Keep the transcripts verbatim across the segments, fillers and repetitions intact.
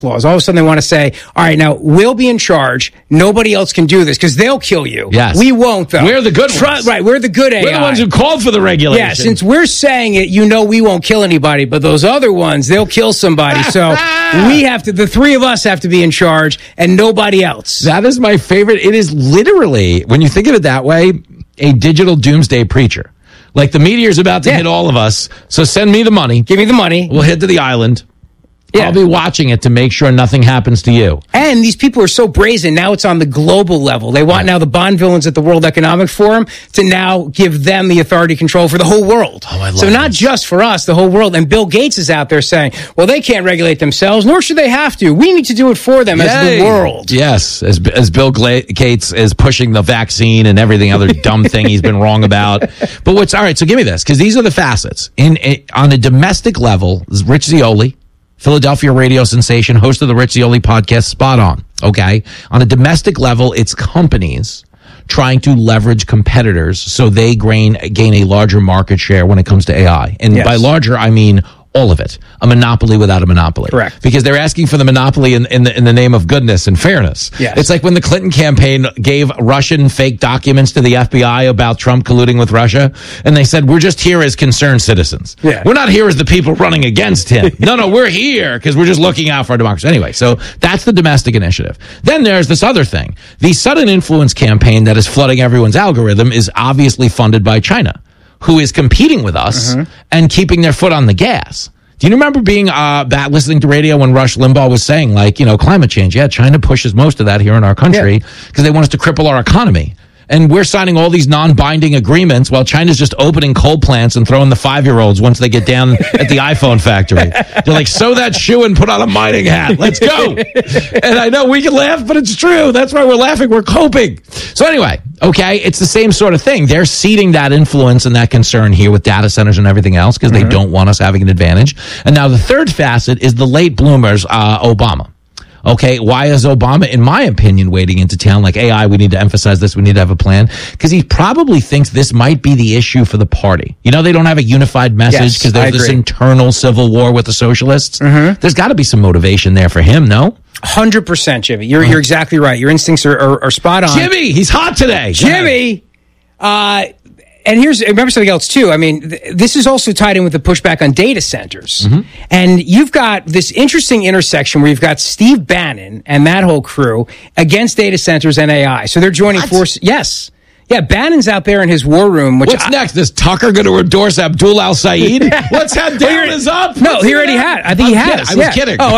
laws. All of a sudden they want to say, all right, now we'll be in charge. Nobody else can do this because they'll kill you. Yes. We won't, though. We're the good Try, ones. Right, we're the good A I. We're the ones who called for the regulation. Yeah, since we're saying it, you know we won't kill anybody, but those other ones, they'll kill somebody. So we have to, the three of us have to be in charge and nobody else. That is my favorite. It is literally, when you think of it that way, a digital doomsday preacher. Like the meteor's about to Yeah. hit all of us, so send me the money. Give me the money. We'll head to the island. Yeah. I'll be watching it to make sure nothing happens to you. And these people are so brazen. Now it's on the global level. They want now the Bond villains at the World Economic Forum to now give them the authority control for the whole world. Oh, I love so not this. just for us, the whole world. And Bill Gates is out there saying, well, they can't regulate themselves, nor should they have to. We need to do it for them as Yay. the world. Yes, as as Bill Gla- Gates is pushing the vaccine and everything other dumb thing he's been wrong about. But what's all right? So give me this, because these are the facets. In, in on a domestic level, this is Rich Zeoli, Philadelphia radio sensation, host of the Rich Zeoli podcast, spot on. Okay, on a domestic level, it's companies trying to leverage competitors so they gain gain a larger market share when it comes to A I. And Yes. by larger, I mean all of it. A monopoly without a monopoly. Correct. Because they're asking for the monopoly in, in, the, in the name of goodness and fairness. Yes. It's like when the Clinton campaign gave Russian fake documents to the F B I about Trump colluding with Russia, and they said, we're just here as concerned citizens. Yeah. We're not here as the people running against him. no, no, we're here because we're just looking out for our democracy. Anyway, so that's the domestic initiative. Then there's this other thing. The sudden influence campaign that is flooding everyone's algorithm is obviously funded by China, who is competing with us Uh-huh. and keeping their foot on the gas. Do you remember being uh, back listening to radio when Rush Limbaugh was saying, like, you know, climate change? Yeah, China pushes most of that here in our country because they want us to cripple our economy. And we're signing all these non-binding agreements while China's just opening coal plants and throwing the five-year-olds once they get down at the iPhone factory. They're like, sew that shoe and put on a mining hat. Let's go. And I know we can laugh, but it's true. That's why we're laughing. We're coping. So anyway, okay, it's the same sort of thing. They're seeding that influence and that concern here with data centers and everything else because Mm-hmm. they don't want us having an advantage. And now the third facet is the late bloomers, uh, Obama. Okay, why is Obama, in my opinion, wading into town like A I? We need to emphasize this. We need to have a plan because he probably thinks this might be the issue for the party. You know, they don't have a unified message Yes, because I there's this agree. internal civil war with the socialists. Mm-hmm. There's got to be some motivation there for him, no? one hundred percent, Jimmy. You're, you're exactly right. Your instincts are, are, are spot on. Jimmy, he's hot today. Jimmy, uh, and here's, remember something else too. I mean, th- this is also tied in with the pushback on data centers. Mm-hmm. And you've got this interesting intersection where you've got Steve Bannon and that whole crew against data centers and A I. So they're joining What? forces. Yes. Yeah, Bannon's out there in his war room. Which What's I, next? Is Tucker going to endorse Abdul Al Saeed? What's that down is up? No, What's he already even had. hap- I think he I'm has. kidding. I was yeah. kidding. Oh,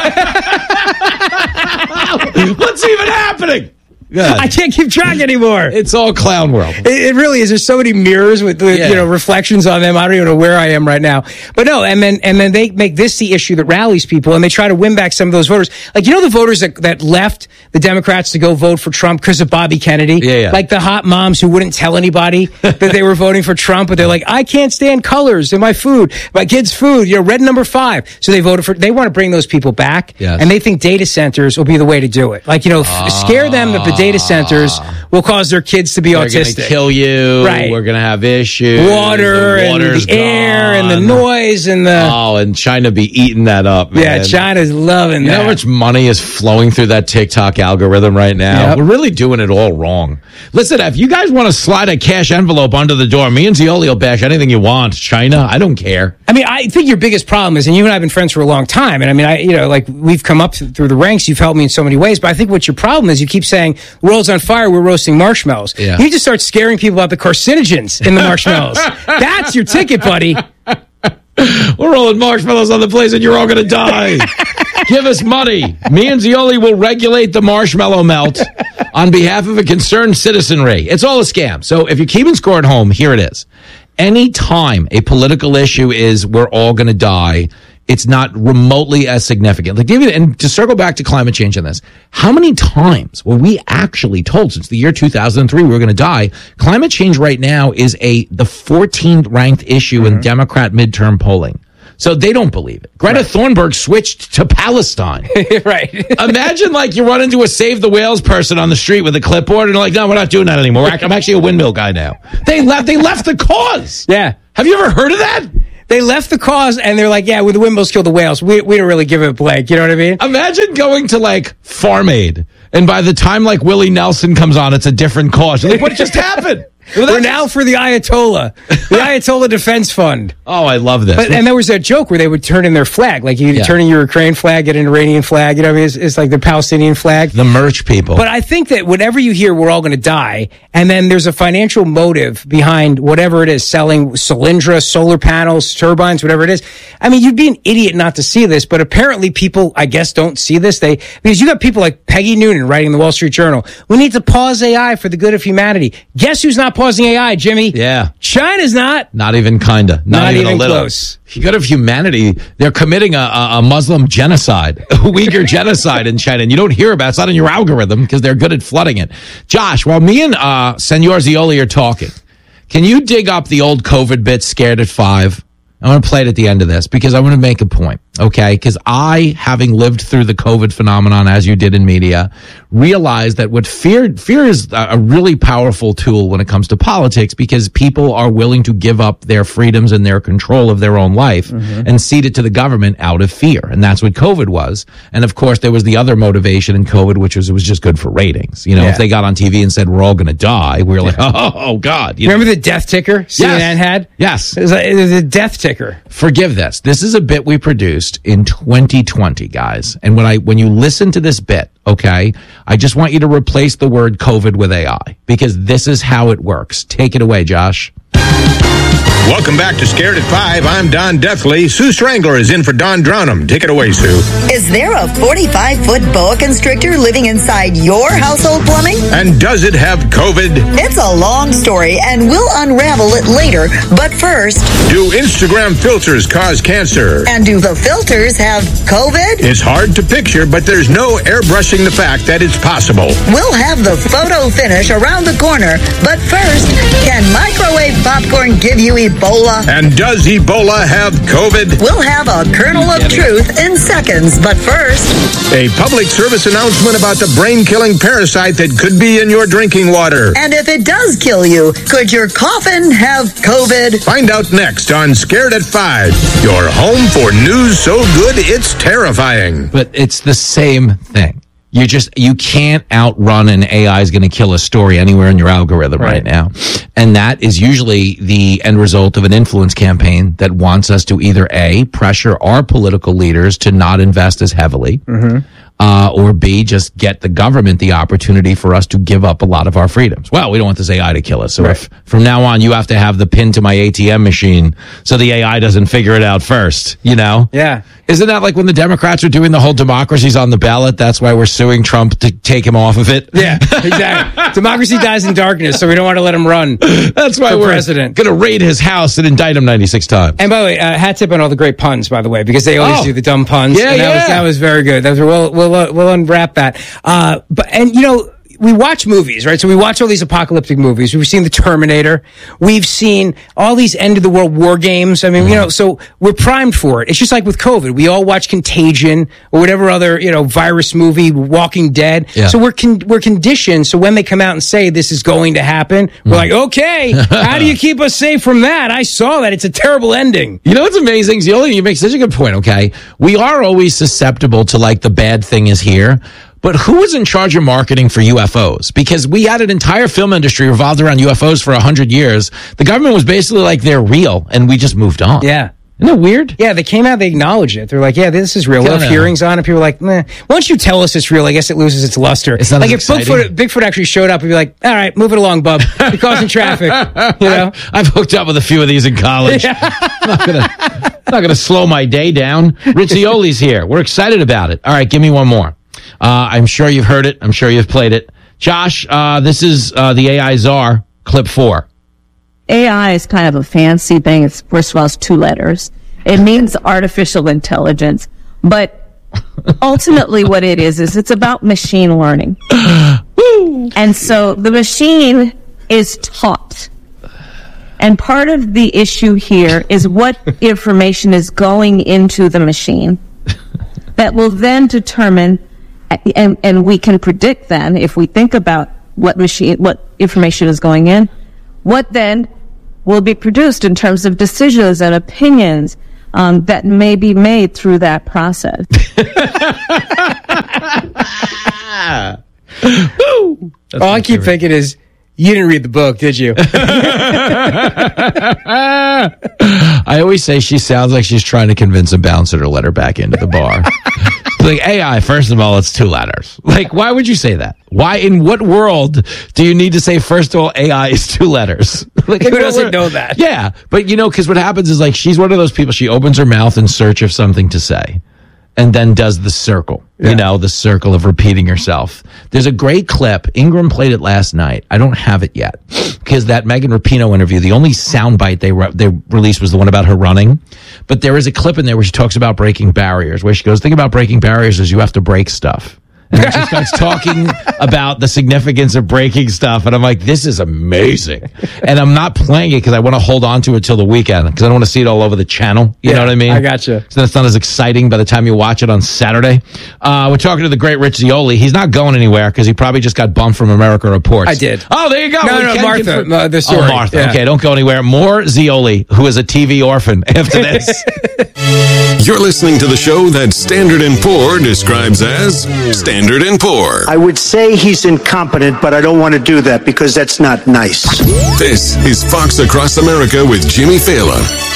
all right. What's even happening? Good. I can't keep track anymore. It's all clown world. It, it really is. There's so many mirrors with, with Yeah. you know reflections on them. I don't even know where I am right now. But no, and then and then they make this the issue that rallies people, and they try to win back some of those voters. Like you know the voters that, that left the Democrats to go vote for Trump because of Bobby Kennedy. Yeah, yeah. Like the hot moms who wouldn't tell anybody that they were voting for Trump, but they're like, I can't stand colors in my food, my kids' food. You know, red number five. So they voted for. They want to bring those people back, Yes. and they think data centers will be the way to do it. Like you know, f- scare them that the data centers will cause their kids to be They're going autistic. to kill you. Right. We're going to have issues. Water the and water's the air and the gone. noise and the Oh, and China be eating that up, man. yeah, China's loving You know that. how much money is flowing through that TikTok algorithm right now? Yep. We're really doing it all wrong. Listen, if you guys want to slide a cash envelope under the door, me and Zeoli will bash anything you want. China, I don't care. I mean, I think your biggest problem is, and you and I have been friends for a long time, and I mean, I you know, like we've come up through the ranks. You've helped me in so many ways, but I think what your problem is, you keep saying the world's on fire. We're roasting marshmallows. Yeah. You need to start scaring people about the carcinogens in the marshmallows. That's your ticket, buddy. We're rolling marshmallows on the place and you're all going to die. Give us money. Me and Zeoli will regulate the marshmallow melt on behalf of a concerned citizenry. It's all a scam. So if you're keeping score at home, here it is. Anytime a political issue is we're all going to die, it's not remotely as significant. Like, David, and to circle back to climate change on this, how many times were we actually told since the year two thousand three we were going to die? Climate change right now is a the fourteenth ranked issue in Democrat midterm polling. So they don't believe it. Greta Thunberg switched to Palestine. Right. Imagine like you run into a Save the Whales person on the street with a clipboard and they're like, no, we're not doing that anymore. I'm actually a windmill guy now. They left, they left the cause. Yeah. Have you ever heard of that? They left the cause, and they're like, yeah, well, the windmills killed the whales. We, we don't really give it a blank. You know what I mean? Imagine going to, like, Farm Aid, and by the time, like, Willie Nelson comes on, it's a different cause. You're like, what just happened? Well, We're now for the Ayatollah, the Ayatollah Defense Fund. Oh, I love this. But, and there was that joke where they would turn in their flag, like you Yeah. turn in your Ukraine flag, get an Iranian flag. You know, what I mean, it's, it's like the Palestinian flag. The merch people. But I think that whenever you hear we're all going to die, and then there's a financial motive behind whatever it is, selling Solyndra, solar panels, turbines, whatever it is. I mean, you'd be an idiot not to see this, but apparently people, I guess, don't see this. They because you got people like Peggy Noonan writing in the Wall Street Journal. We need to pause A I for the good of humanity. Guess who's not pausing A I, Jimmy? Yeah. China's not. Not even kinda. Not, Not even, even a little. close. Good of humanity. They're committing a, a, a Muslim genocide, a Uyghur genocide in China, and you don't hear about it. It's not in your algorithm because they're good at flooding it. Josh, while me and uh, Senor Zioli are talking, can you dig up the old COVID bit, Scared at Five? I want to play it at the end of this because I want to make a point, okay? Because I, having lived through the COVID phenomenon as you did in media, realized that what fear fear is a really powerful tool when it comes to politics because people are willing to give up their freedoms and their control of their own life mm-hmm. and cede it to the government out of fear. And that's what COVID was. And of course, there was the other motivation in COVID, which was it was just good for ratings. You know, Yeah. if they got on T V and said, we're all going to die, we were like, oh, oh God. You Remember know? the death ticker C N N Yes. had? Yes. It was, like, it was a death ticker. Forgive this. This is a bit we produced in twenty twenty, guys. And when I when you listen to this bit, okay, I just want you to replace the word COVID with A I because this is how it works. Take it away, Josh. Welcome back to Scared at Five. I'm Don Deathley. Sue Strangler is in for Don Drownham. Take it away, Sue. Is there a forty-five foot boa constrictor living inside your household plumbing? And does it have COVID? It's a long story, and we'll unravel it later. But first, Do Instagram filters cause cancer? and do the filters have COVID? It's hard to picture, but there's no airbrushing the fact that it's possible. We'll have the photo finish around the corner. But first, can microwave popcorn give you Ebola? And does Ebola have COVID? We'll have a kernel of truth in seconds. But first, A public service announcement about the brain-killing parasite that could be in your drinking water. and if it does kill you, could your coffin have COVID? Find out next on Scared at Five. Your home for news so good it's terrifying. But it's the same thing. You just you can't outrun an A I is going to kill a story anywhere in your algorithm right. Right. now. And that is usually the end result of an influence campaign that wants us to either A, pressure our political leaders to not invest as heavily, mm-hmm. uh, or B, just get the government the opportunity for us to give up a lot of our freedoms. Well, we don't want this A I to kill us. So Right. if from now on you have to have the pin to my A T M machine so the A I doesn't figure it out first, you know? Yeah. Isn't that like when the Democrats are doing the whole democracy's on the ballot? That's why we're suing Trump to take him off of it. Yeah, exactly. Democracy dies in darkness, so we don't want to let him run. That's why For we're president. going to raid his house and indict him ninety-six times. And by the way, uh, hat tip on all the great puns, by the way, because they always Oh. do the dumb puns. Yeah, and that yeah. was that was very good. That was we'll we'll uh, we'll unwrap that. Uh, but and you know. We watch movies, right? So we watch all these apocalyptic movies. We've seen The Terminator. We've seen all these end of the world war games. I mean, you know, so we're primed for it. It's just like with COVID. We all watch Contagion or whatever other, you know, virus movie, Walking Dead. Yeah. So we're con- we're conditioned. So when they come out and say this is going to happen, we're like, okay, how do you keep us safe from that? I saw that. It's a terrible ending. You know what's amazing? Zioli, you make such a good point, okay? We are always susceptible to like the bad thing is here. But who was in charge of marketing for U F Os? Because we had an entire film industry revolved around U F Os for a hundred years. The government was basically like, they're real, and we just moved on. Yeah. Isn't that weird? Yeah, they came out, they acknowledged it. They're like, yeah, this is real. We'll have Kinda. hearings on it. People are like, meh. Once you tell us it's real, I guess it loses its luster. It's not like as if Bigfoot, exciting. Bigfoot actually showed up, we'd be like, all right, move it along, bub. You're causing traffic. You know? I've hooked up with a few of these in college. I'm not gonna, not gonna slow my day down. Riccioli's here. We're excited about it. All right, give me one more. Uh, I'm sure you've heard it. I'm sure you've played it. Josh, uh, this is uh, the A I czar, clip four. A I is kind of a fancy thing. It's, first of all, it's two letters. It means artificial intelligence. But ultimately what it is, is it's about machine learning. And so the machine is taught. And part of the issue here is what information is going into the machine that will then determine, and, and we can predict then, if we think about what machine, what information is going in, what then will be produced in terms of decisions and opinions um, that may be made through that process. All I keep favorite. thinking is, you didn't read the book, did you? I always say she sounds like she's trying to convince a bouncer to let her back into the bar. Like, A I, first of all, it's two letters. Like, why would you say that? Why, in what world do you need to say, first of all, A I is two letters? Like, who doesn't know that? Yeah. But, you know, because what happens is, like, she's one of those people, she opens her mouth in search of something to say. And then does the circle, yeah. you know, the circle of repeating herself. There's a great clip. Ingram played it last night. I don't have it yet because that Megan Rapinoe interview, the only soundbite they re- they released was the one about her running. But there is a clip in there where she talks about breaking barriers, where she goes, think about breaking barriers as you have to break stuff. And then she starts talking about the significance of breaking stuff. And I'm like, this is amazing. And I'm not playing it because I want to hold on to it till the weekend because I don't want to see it all over the channel. You yeah, know what I mean? I gotcha. So that's not as exciting by the time you watch it on Saturday. Uh, we're talking to the great Rich Zeoli. He's not going anywhere because he probably just got bumped from America Reports. I did. Oh, there you go. No, we no, can Martha. confirm- No, the story. Oh, Martha. Yeah. Okay, don't go anywhere. More Zeoli, who is a T V orphan after this. You're listening to the show that Standard and Poor describes as Standard and Poor. I would say he's incompetent, but I don't want to do that because that's not nice. This is Fox Across America with Jimmy Fallon.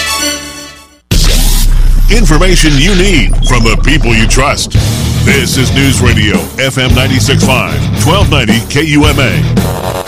Information you need from the people you trust. This is News Radio, F M ninety-six point five, twelve ninety K U M A.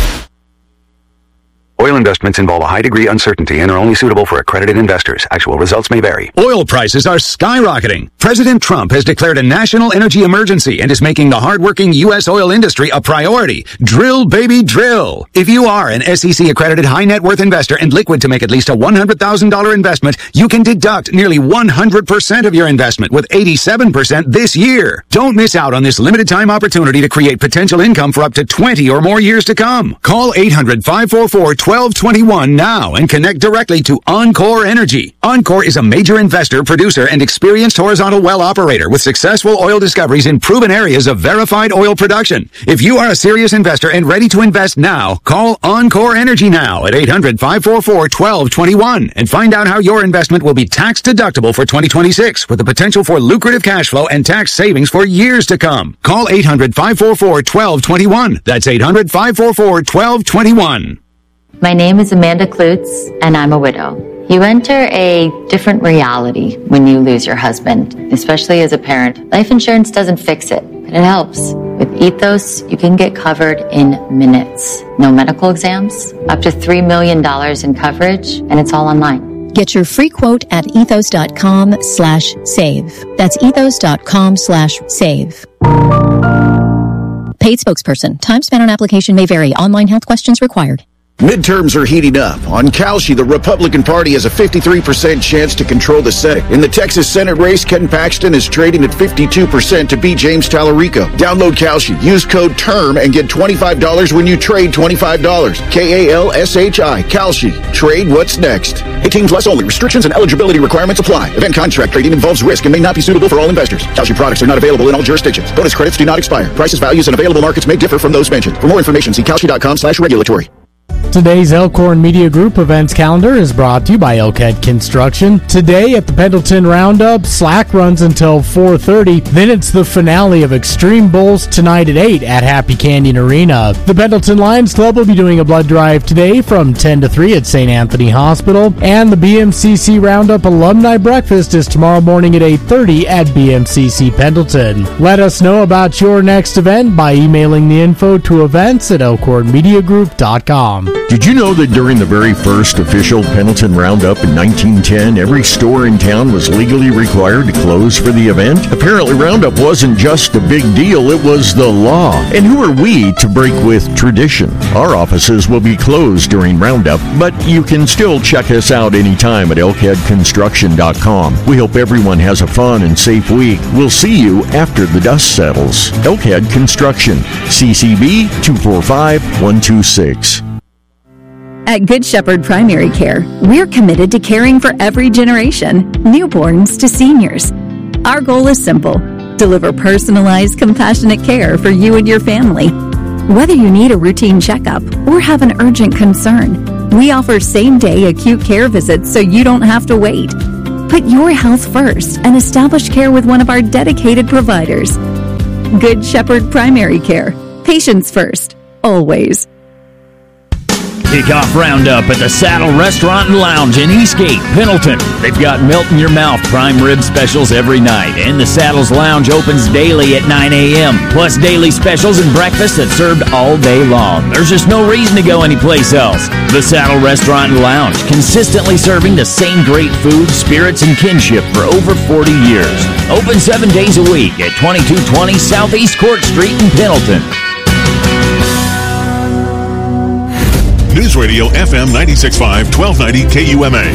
Oil investments involve a high degree of uncertainty and are only suitable for accredited investors. Actual results may vary. Oil prices are skyrocketing. President Trump has declared a national energy emergency and is making the hardworking U S oil industry a priority. Drill, baby, drill. If you are an S E C accredited high net worth investor and liquid to make at least a one hundred thousand dollars investment, you can deduct nearly one hundred percent of your investment with eighty-seven percent this year. Don't miss out on this limited time opportunity to create potential income for up to twenty or more years to come. Call eight hundred, five four four, twelve twenty-one now and connect directly to Encore Energy. Encore is a major investor, producer, and experienced horizontal well operator with successful oil discoveries in proven areas of verified oil production. If you are a serious investor and ready to invest now, call Encore Energy now at eight hundred, five four four, twelve twenty-one and find out how your investment will be tax deductible for twenty twenty-six with the potential for lucrative cash flow and tax savings for years to come. Call eight hundred, five four four, twelve twenty-one. That's eight hundred, five four four, twelve twenty-one. My name is Amanda Klutz, and I'm a widow. You enter a different reality when you lose your husband, especially as a parent. Life insurance doesn't fix it, but it helps. With Ethos, you can get covered in minutes. No medical exams, up to three million dollars in coverage, and it's all online. Get your free quote at ethos.com slash save. That's ethos.com slash save. Paid spokesperson. Time spent on application may vary. Online health questions required. Midterms are heating up. On Kalshi, the Republican Party has a fifty-three percent chance to control the Senate. In the Texas Senate race, Ken Paxton is trading at fifty-two percent to beat James Tallarico. Download Kalshi. Use code TERM and get twenty-five dollars when you trade twenty-five dollars. K A L S H I. Kalshi. Trade what's next. eighteen plus only. Restrictions and eligibility requirements apply. Event contract trading involves risk and may not be suitable for all investors. Kalshi products are not available in all jurisdictions. Bonus credits do not expire. Prices, values, and available markets may differ from those mentioned. For more information, see Kalshi.com slash regulatory. Today's Elkhorn Media Group events calendar is brought to you by Elkhead Construction. Today at the Pendleton Roundup, Slack runs until four thirty. Then it's the finale of Extreme Bowls tonight at eight at Happy Canyon Arena. The Pendleton Lions Club will be doing a blood drive today from ten to three at Saint Anthony Hospital. And the B M C C Roundup Alumni Breakfast is tomorrow morning at eight thirty at B M C C Pendleton. Let us know about your next event by emailing the info to events at elkhorn media group dot com. Did you know that during the very first official Pendleton Roundup in nineteen ten, every store in town was legally required to close for the event? Apparently, Roundup wasn't just a big deal, it was the law. And who are we to break with tradition? Our offices will be closed during Roundup, but you can still check us out anytime at elkhead construction dot com. We hope everyone has a fun and safe week. We'll see you after the dust settles. Elkhead Construction, C C B two four five, one two six. At Good Shepherd Primary Care, we're committed to caring for every generation, newborns to seniors. Our goal is simple: deliver personalized, compassionate care for you and your family. Whether you need a routine checkup or have an urgent concern, We offer same-day acute care visits so you don't have to wait. Put your health first and establish care with one of our dedicated providers. Good Shepherd Primary Care. Patients first, always. Kickoff Roundup at the Saddle Restaurant and Lounge in Eastgate, Pendleton. They've got melt in your mouth prime rib specials every night, and the Saddles Lounge opens daily at nine a.m. Plus daily specials and breakfast that's served all day long. There's just no reason to go anyplace else. The Saddle Restaurant and Lounge, consistently serving the same great food, spirits, and kinship for over forty years. Open seven days a week at twenty-two twenty Southeast Court Street in Pendleton. News Radio F M ninety-six point five, twelve ninety K U M A.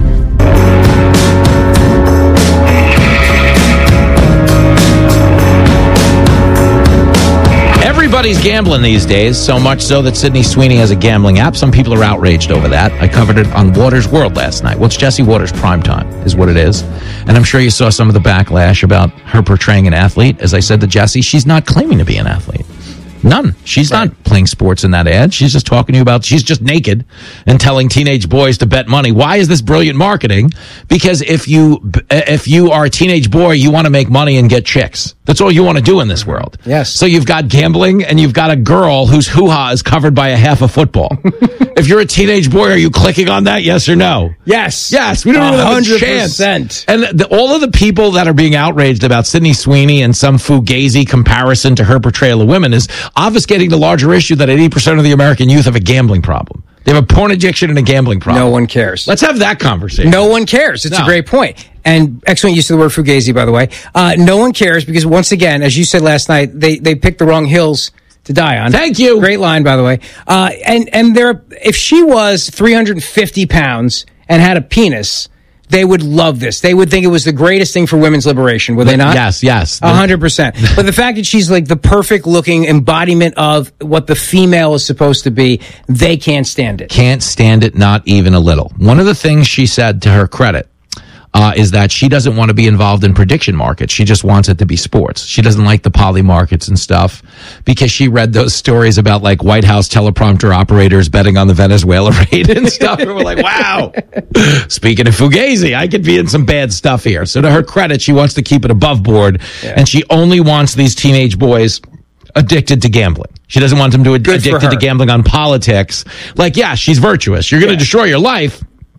Everybody's gambling these days, so much so that Sydney Sweeney has a gambling app. Some people are outraged over that. I covered it on Waters World last night. Well, it's Jesse Waters Primetime is what it is. And I'm sure you saw some of the backlash about her portraying an athlete. As I said to Jesse, she's not claiming to be an athlete. None. She's right. Not playing sports in that ad. She's just talking to you about, she's just naked and telling teenage boys to bet money. Why is this brilliant marketing? Because if you, if you are a teenage boy, you want to make money and get chicks. That's all you want to do in this world. Yes. So you've got gambling and you've got a girl whose hoo-ha is covered by a half a football. If you're a teenage boy, are you clicking on that? Yes or no? Yes. Yes. We don't even have a chance. And the, all of the people that are being outraged about Sydney Sweeney and some fugazi comparison to her portrayal of women is obfuscating the larger issue that eighty percent of the American youth have a gambling problem. They have a porn addiction and a gambling problem. No one cares. Let's have that conversation. No one cares. It's No. a great point. And excellent use of the word fugazi, by the way. Uh, no one cares because, once again, as you said last night, they, they picked the wrong hills to die on. Thank you. Great line, by the way. Uh, and, and there, if she was three hundred fifty pounds and had a penis, they would love this. They would think it was the greatest thing for women's liberation, would they not? Yes, yes. A hundred percent. But the fact that she's like the perfect looking embodiment of what the female is supposed to be, they can't stand it. Can't stand it, not even a little. One of the things she said, to her credit, Uh, is that she doesn't want to be involved in prediction markets. She just wants it to be sports. She doesn't like the poly markets and stuff because she read those stories about like White House teleprompter operators betting on the Venezuela raid and stuff. And we're like, wow. Speaking of Fugazi, I could be in some bad stuff here. So to her credit, she wants to keep it above board, yeah. And she only wants these teenage boys addicted to gambling. She doesn't want them to ad- addicted to gambling on politics. Like, yeah, she's virtuous. You're going to yeah. destroy your life.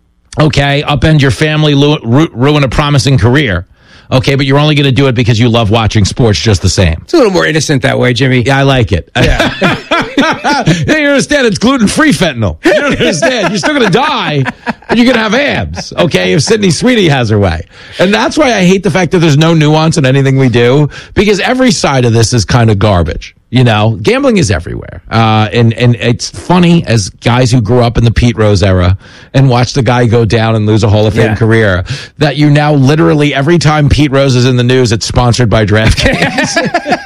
Okay, upend your family, lu- ru- ruin a promising career. Okay, but you're only going to do it because you love watching sports just the same. It's a little more innocent that way, Jimmy. Yeah, I like it. Yeah. You understand? It's gluten-free fentanyl. You don't understand? You're still going to die, but you're going to have abs, okay, if Sydney Sweeney has her way. And that's why I hate the fact that there's no nuance in anything we do, because every side of this is kind of garbage. You know, gambling is everywhere. Uh, and, and it's funny as guys who grew up in the Pete Rose era and watched the guy go down and lose a Hall of Fame Yeah. career, that you now literally, every time Pete Rose is in the news, it's sponsored by DraftKings.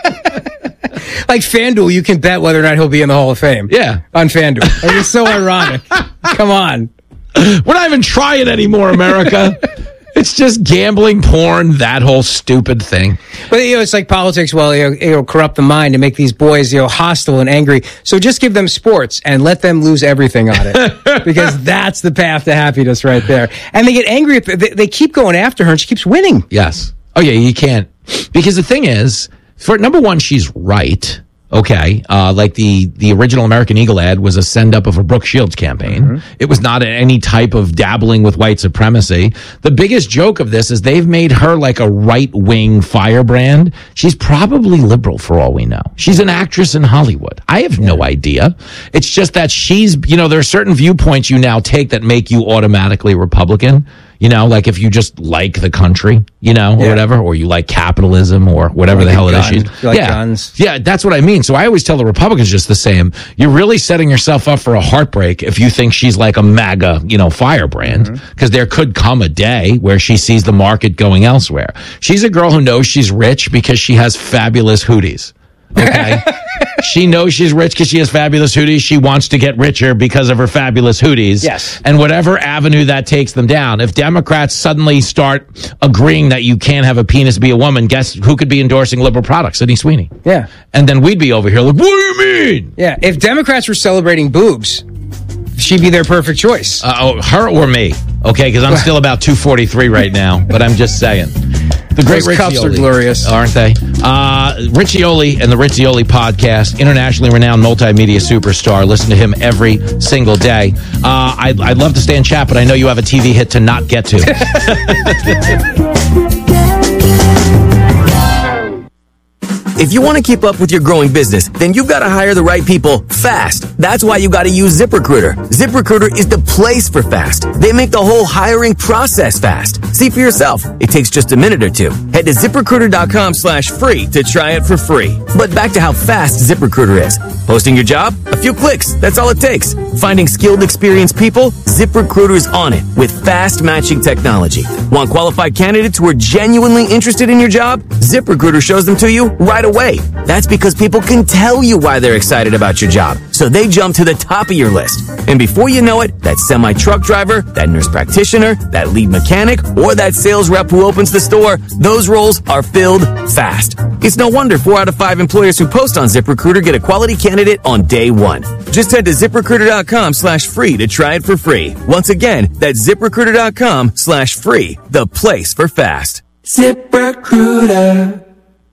Like FanDuel, you can bet whether or not he'll be in the Hall of Fame. Yeah. On FanDuel. And it's so ironic. Come on. We're not even trying anymore, America. It's just gambling, porn, that whole stupid thing. But, you know, it's like politics. Well, you know, it'll corrupt the mind and make these boys, you know, hostile and angry. So just give them sports and let them lose everything on it. Because that's the path to happiness right there. And they get angry. If they, they keep going after her and she keeps winning. Yes. Oh, yeah, you can't. Because the thing is, for number one, she's right. Okay. Uh, like the, the original American Eagle ad was a send up of a Brooke Shields campaign. Mm-hmm. It was not any type of dabbling with white supremacy. The biggest joke of this is they've made her like a right wing firebrand. She's probably liberal for all we know. She's an actress in Hollywood. I have no idea. It's just that she's, you know, there are certain viewpoints you now take that make you automatically Republican. You know, like if you just like the country, you know, or Yeah. whatever, or you like capitalism or whatever Like the a hell it is. gun. she's- You like yeah. guns. Yeah, that's what I mean. So I always tell the Republicans just the same. You're really setting yourself up for a heartbreak if you think she's like a MAGA, you know, firebrand, because there could come a day where she sees the market going elsewhere. She's a girl who knows she's rich because she has fabulous hoodies. Okay. She knows she's rich because she has fabulous hoodies. She wants to get richer because of her fabulous hoodies. Yes. And whatever avenue that takes them down. If Democrats suddenly start agreeing that you can't have a penis be a woman, guess who could be endorsing liberal products? Sydney Sweeney. Yeah. And then we'd be over here like, what do you mean? Yeah. If Democrats were celebrating boobs, she'd be their perfect choice. Uh, oh, her or me? Okay, because I'm still about two forty-three right now, but I'm just saying. The great Those cups are glorious. Aren't they? Uh, Riccioli and the Riccioli podcast, internationally renowned multimedia superstar. Listen to him every single day. Uh, I'd, I'd love to stay and chat, but I know you have a T V hit to not get to. If you want to keep up with your growing business, then you've got to hire the right people fast. That's why you got to use ZipRecruiter. ZipRecruiter is the place for fast. They make the whole hiring process fast. See for yourself. It takes just a minute or two. Head to ZipRecruiter.com slash free to try it for free. But back to how fast ZipRecruiter is. Posting your job? A few clicks. That's all it takes. Finding skilled, experienced people? ZipRecruiter is on it with fast matching technology. Want qualified candidates who are genuinely interested in your job? ZipRecruiter shows them to you right away. Away. That's because people can tell you why they're excited about your job, so they jump to the top of your list. And before you know it, that semi-truck driver, that nurse practitioner, that lead mechanic, or that sales rep who opens the store, those roles are filled fast. It's no wonder four out of five employers who post on ZipRecruiter get a quality candidate on day one. Just head to ZipRecruiter.com slash free to try it for free. Once again, that's ZipRecruiter.com slash free, the place for fast. ZipRecruiter.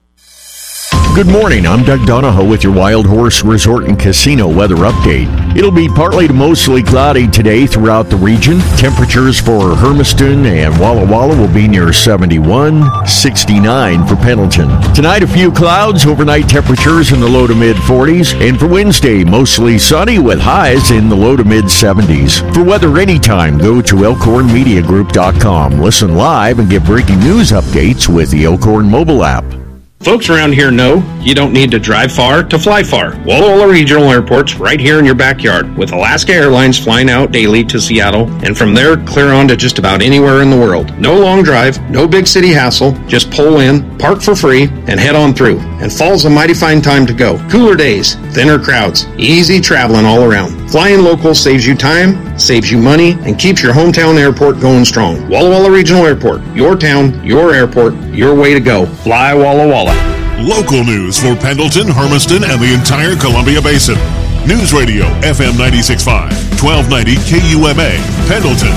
Good morning, I'm Doug Donahoe with your Wild Horse Resort and Casino weather update. It'll be partly to mostly cloudy today throughout the region. Temperatures for Hermiston and Walla Walla will be near seventy-one, sixty-nine for Pendleton. Tonight, a few clouds, overnight temperatures in the low to mid forties. And for Wednesday, mostly sunny with highs in the low to mid seventies. For weather anytime, go to elkhorn media group dot com. Listen live and get breaking news updates with the Elkhorn mobile app. Folks around here know you don't need to drive far to fly far. Walla Walla Regional Airport's right here in your backyard, with Alaska Airlines flying out daily to Seattle, and from there clear on to just about anywhere in the world. No long drive, no big city hassle, just pull in, park for free, and head on through. And fall's a mighty fine time to go. Cooler days, thinner crowds, easy traveling all around. Flying local saves you time, saves you money, and keeps your hometown airport going strong. Walla Walla Regional Airport, your town, your airport, your way to go. Fly Walla Walla. Local news for Pendleton, Hermiston, and the entire Columbia Basin. News Radio F M ninety-six point five, twelve ninety K U M A, Pendleton.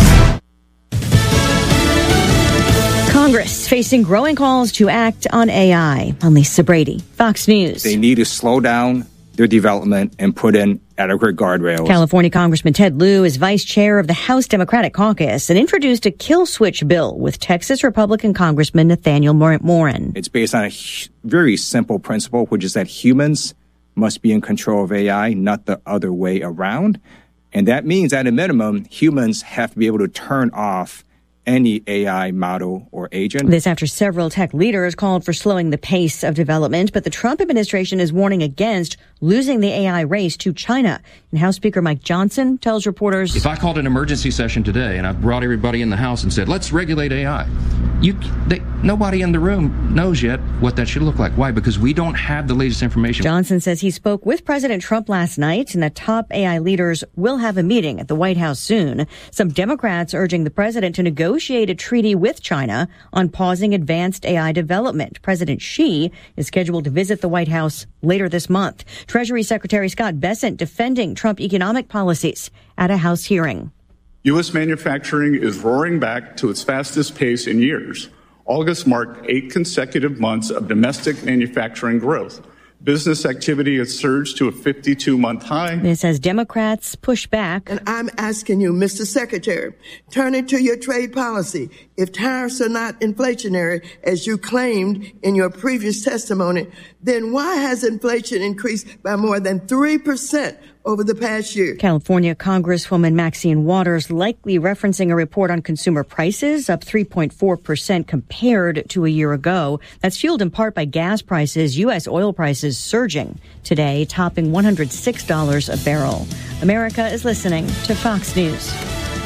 Congress facing growing calls to act on A I. I'm Lisa Brady, Fox News. They need to slow down their development and put in adequate guardrails. California Congressman Ted Lieu is vice chair of the House Democratic Caucus and introduced a kill switch bill with Texas Republican Congressman Nathaniel Morin. It's based on a very simple principle, which is that humans must be in control of A I, not the other way around. And that means, at a minimum, humans have to be able to turn off any A I model or agent. This after several tech leaders called for slowing the pace of development, but the Trump administration is warning against losing the A I race to China. And House Speaker Mike Johnson tells reporters, if I called an emergency session today and I brought everybody in the House and said, let's regulate A I, you, they, nobody in the room knows yet what that should look like. Why? Because we don't have the latest information. Johnson says he spoke with President Trump last night and that top A I leaders will have a meeting at the White House soon. Some Democrats urging the president to negotiate a treaty with China on pausing advanced A I development. President Xi is scheduled to visit the White House later this month. Treasury Secretary Scott Bessent defending Trump economic policies at a House hearing. U S manufacturing is roaring back to its fastest pace in years. August marked eight consecutive months of domestic manufacturing growth. Business activity has surged to a fifty-two month high. This as Democrats push back. And I'm asking you, Mister Secretary, turn it to your trade policy. If tariffs are not inflationary, as you claimed in your previous testimony, then why has inflation increased by more than three percent over the past year? California Congresswoman Maxine Waters likely referencing a report on consumer prices up three point four percent compared to a year ago. That's fueled in part by gas prices. U S oil prices surging today, topping one hundred six dollars a barrel. America is listening to Fox News.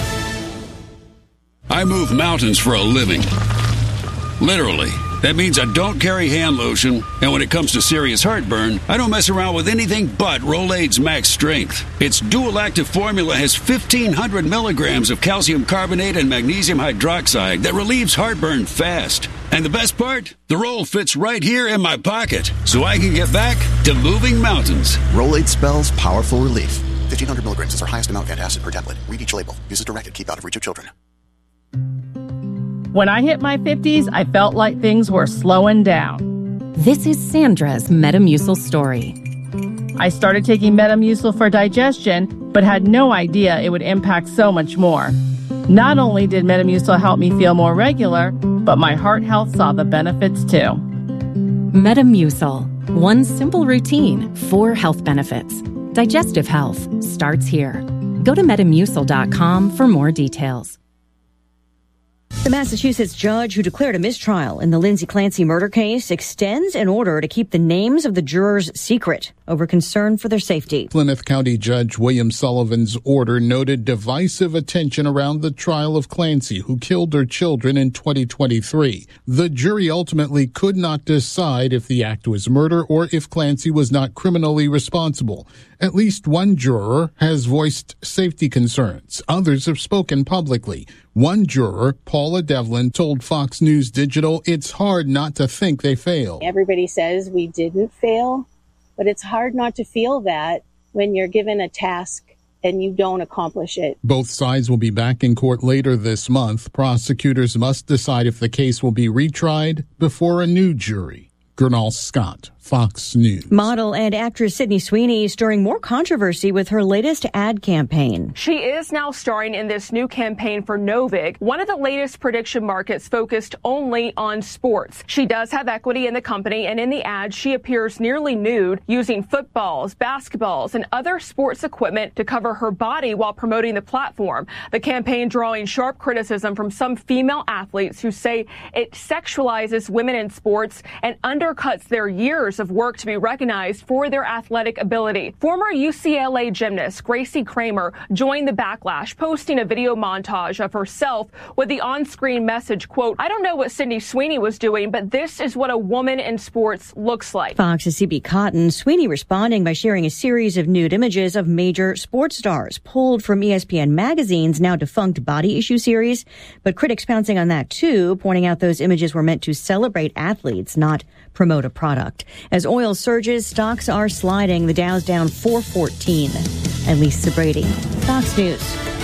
I move mountains for a living. Literally. That means I don't carry hand lotion, and when it comes to serious heartburn, I don't mess around with anything but Rolaids Max Strength. Its dual-active formula has fifteen hundred milligrams of calcium carbonate and magnesium hydroxide that relieves heartburn fast. And the best part? The roll fits right here in my pocket, so I can get back to moving mountains. Rolaids spells powerful relief. fifteen hundred milligrams is our highest amount of antacid per tablet. Read each label. Use as directed. Keep out of reach of children. When I hit my fifties, I felt like things were slowing down. This is Sandra's Metamucil story. I started taking Metamucil for digestion, but had no idea it would impact so much more. Not only did Metamucil help me feel more regular, but my heart health saw the benefits too. Metamucil. One simple routine, four health benefits. Digestive health starts here. Go to metamucil dot com for more details. The Massachusetts judge who declared a mistrial in the Lindsay Clancy murder case extends an order to keep the names of the jurors secret over concern for their safety. Plymouth County Judge William Sullivan's order noted divisive attention around the trial of Clancy, who killed her children in twenty twenty-three. The jury ultimately could not decide if the act was murder or if Clancy was not criminally responsible. At least one juror has voiced safety concerns. Others have spoken publicly. One juror, Paula Devlin, told Fox News Digital it's hard not to think they failed. Everybody says we didn't fail, but it's hard not to feel that when you're given a task and you don't accomplish it. Both sides will be back in court later this month. Prosecutors must decide if the case will be retried before a new jury. Gernal Scott, Fox News. Model and actress Sydney Sweeney stirring more controversy with her latest ad campaign. She is now starring in this new campaign for Novig, one of the latest prediction markets focused only on sports. She does have equity in the company, and in the ad, she appears nearly nude, using footballs, basketballs, and other sports equipment to cover her body while promoting the platform. The campaign drawing sharp criticism from some female athletes who say it sexualizes women in sports and undercuts their years of work to be recognized for their athletic ability. Former U C L A gymnast Gracie Kramer joined the backlash, posting a video montage of herself with the on-screen message, quote, "I don't know what Sydney Sweeney was doing, but this is what a woman in sports looks like." Fox's C B Cotton, Sweeney responding by sharing a series of nude images of major sports stars pulled from E S P N Magazine's now defunct Body Issue series, but critics pouncing on that too, pointing out those images were meant to celebrate athletes, not promote a product. As oil surges, stocks are sliding. The Dow's down four fourteen. And Lisa Brady, Fox News.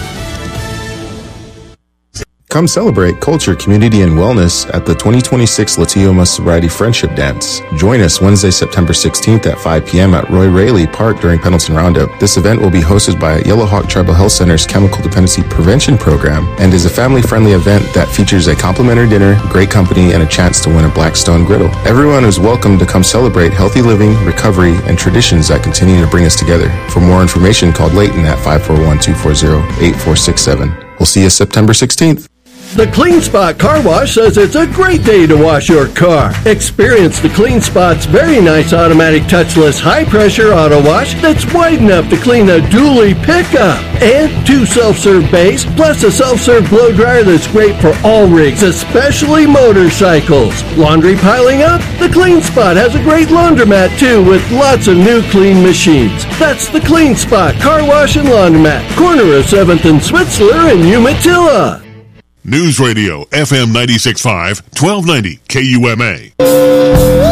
Come celebrate culture, community, and wellness at the twenty twenty-six Latioma Sobriety Friendship Dance. Join us Wednesday, September sixteenth at five p.m. at Roy Raley Park during Pendleton Roundup. This event will be hosted by Yellowhawk Tribal Health Center's Chemical Dependency Prevention Program and is a family-friendly event that features a complimentary dinner, great company, and a chance to win a Blackstone griddle. Everyone is welcome to come celebrate healthy living, recovery, and traditions that continue to bring us together. For more information, call Leighton at five four one, two four zero, eight four six seven. We'll see you September sixteenth. The Clean Spot Car Wash says it's a great day to wash your car. Experience the Clean Spot's very nice automatic touchless high-pressure auto wash that's wide enough to clean a dually pickup. And two self-serve bays, plus a self-serve blow dryer that's great for all rigs, especially motorcycles. Laundry piling up? The Clean Spot has a great laundromat too, with lots of new clean machines. That's the Clean Spot Car Wash and Laundromat, corner of seventh and Switzler in Umatilla. News Radio F M ninety-six point five, twelve ninety K U M A.